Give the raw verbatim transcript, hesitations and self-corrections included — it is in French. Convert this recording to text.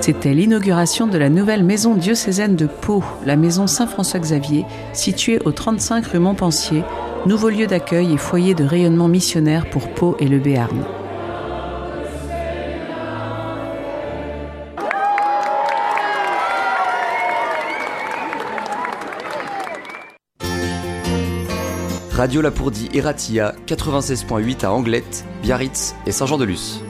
C'était l'inauguration de la nouvelle maison diocésaine de Pau, la maison Saint-François-Xavier, située au trente-cinq rue Montpensier, nouveau lieu d'accueil et foyer de rayonnement missionnaire pour Pau et le Béarn. Radio Lapourdie et Ratia, quatre-vingt-seize virgule huit à Anglette, Biarritz et Saint-Jean-de-Luz.